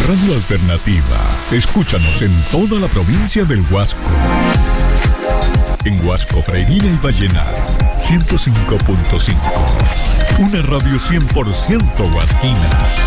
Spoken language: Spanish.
Radio Alternativa. Escúchanos en toda la provincia del Huasco. En Huasco, Freirina y Vallenar, 105.5. Una radio 100% huasquina.